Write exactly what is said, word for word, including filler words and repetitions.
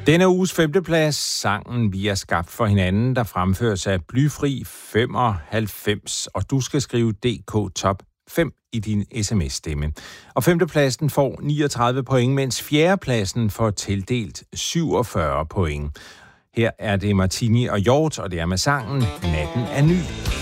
Denne uges femteplads, sangen Vi er skabt for hinanden, der fremføres af Blyfri femoghalvfems, og du skal skrive D K Top fem i din sms-stemme. Og femtepladsen får niogtredive point, mens fjerdepladsen får tildelt syvogfyrre point. Her er det Martini og Hjort, og det er med sangen Natten er ny.